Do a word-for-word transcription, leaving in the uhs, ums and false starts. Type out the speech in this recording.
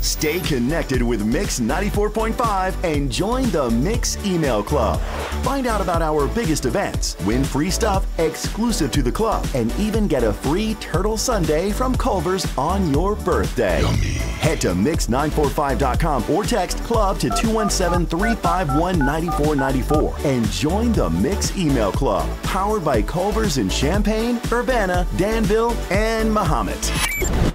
Stay connected with Mix ninety-four point five and join the Mix email club. Find out about our biggest events, win free stuff exclusive to the club, and even get a free turtle sundae from Culver's on your birthday. Yummy. Head to mix nine four five dot com or text club to two one seven, three five one, nine four nine four and join the Mix email club, powered by Culver's in Champaign, Urbana, Danville, and Mahomet.